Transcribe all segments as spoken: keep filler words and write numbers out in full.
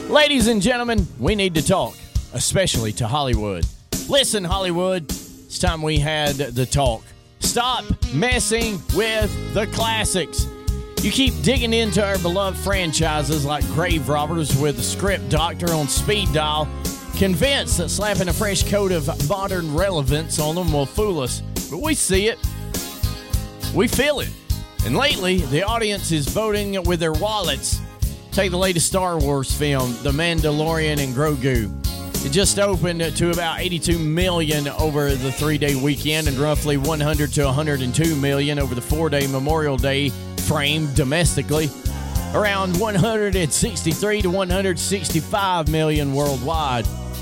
Ladies and gentlemen, we need to talk, especially to Hollywood. Listen, Hollywood, it's time we had the talk. Stop messing with the classics. You keep digging into our beloved franchises like Grave Robbers with the script doctor on speed dial, convinced that slapping a fresh coat of modern relevance on them will fool us. But we see it. We feel it. And lately, the audience is voting with their wallets. Take the latest Star Wars film, The Mandalorian and Grogu. It just opened to about eighty-two million over the three-day weekend and roughly one hundred to one hundred two million over the four-day Memorial Day frame domestically. Around one hundred sixty-three to one hundred sixty-five million worldwide.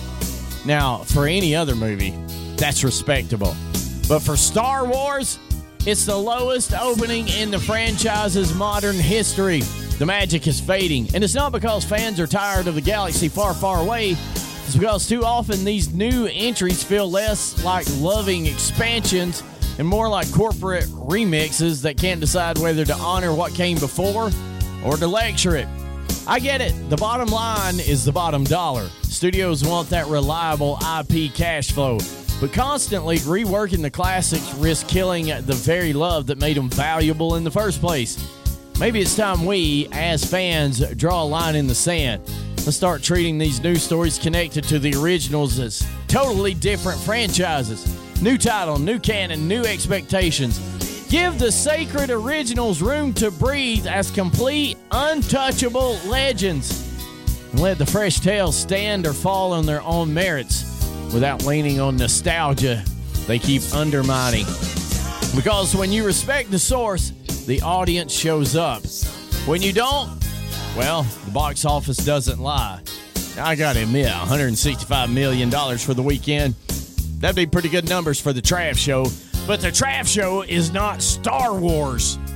Now, for any other movie, that's respectable. But for Star Wars, it's the lowest opening in the franchise's modern history. The magic is fading, and it's not because fans are tired of the galaxy far, far away. It's because too often these new entries feel less like loving expansions and more like corporate remixes that can't decide whether to honor what came before or to lecture it. I get it. The bottom line is the bottom dollar. Studios want that reliable I P cash flow, but constantly reworking the classics risks killing the very love that made them valuable in the first place. Maybe it's time we, as fans, draw a line in the sand. Let's start treating these new stories connected to the originals as totally different franchises. New title, new canon, new expectations. Give the sacred originals room to breathe as complete, untouchable legends. And let the fresh tales stand or fall on their own merits without leaning on nostalgia they keep undermining. Because when you respect the source, the audience shows up. When you don't, well, the box office doesn't lie. Now, I gotta admit, one hundred sixty-five million dollars for the weekend. That'd be pretty good numbers for the Trav Show. But the Trav Show is not Star Wars.